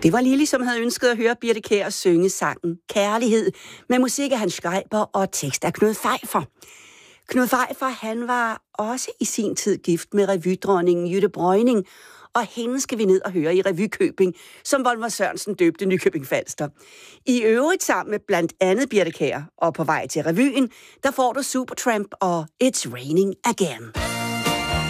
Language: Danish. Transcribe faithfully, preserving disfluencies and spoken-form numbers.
Det var Lili, som havde ønsket at høre Birthe Kjær synge sangen Kærlighed med musik af Hans Schreiber og tekst af Knud Pfeiffer. Knud Pfeiffer, han var også i sin tid gift med revydronningen Jytte Brøgning, og hende skal vi ned og høre i Revykøbing, som Volmer Sørensen døbte Nykøbing Falster. I øvrigt sammen med blandt andet Birthe Kjær, og på vej til revyen, der får du Supertramp og It's Raining Again.